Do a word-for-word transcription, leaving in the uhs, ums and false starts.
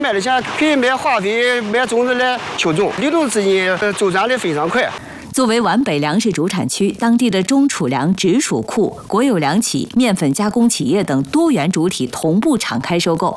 买的钱可以买化肥、买种子来秋种，流动资金周转的非常快。 作为皖北粮食主产区，当地的中储粮直属库、国有粮企、面粉加工企业等多元主体同步敞开收购，